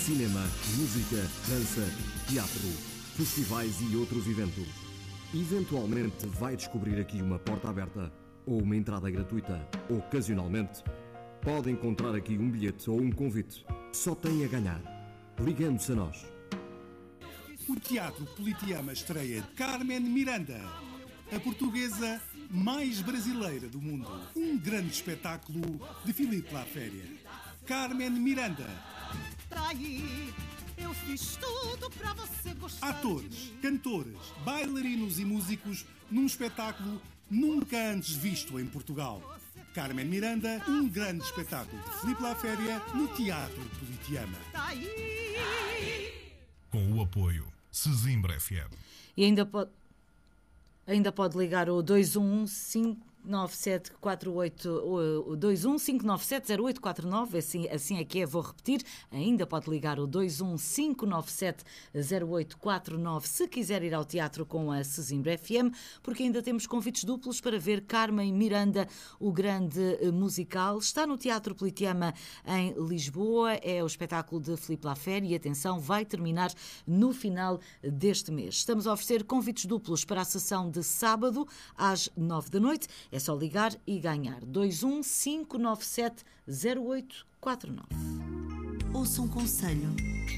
cinema, música, dança, teatro, festivais e outros eventos. Eventualmente vai descobrir aqui uma porta aberta ou uma entrada gratuita. Ocasionalmente pode encontrar aqui um bilhete ou um convite. Só tem a ganhar, ligando-se a nós. O Teatro Politeama estreia Carmen Miranda, a portuguesa mais brasileira do mundo. Um grande espetáculo de Filipe Laféria. Carmen Miranda. Eu fiz tudo pra você gostar. Atores, cantores, bailarinos e músicos num espetáculo nunca antes visto em Portugal. Carmen Miranda, um grande espetáculo de Filipe Laféria no Teatro Politeama. Com o apoio Sesimbra FM. E ainda pode ligar o 215970849, assim é que é, vou repetir, ainda pode ligar o 215970849 se quiser ir ao teatro com a Sesimbra FM, porque ainda temos convites duplos para ver Carmen Miranda, o grande musical. Está no Teatro Politeama em Lisboa, é o espetáculo de Filipe Laféria e atenção, vai terminar no final deste mês. Estamos a oferecer convites duplos para a sessão de sábado às 9 da noite. É só ligar e ganhar. 215970849. Ouça um conselho.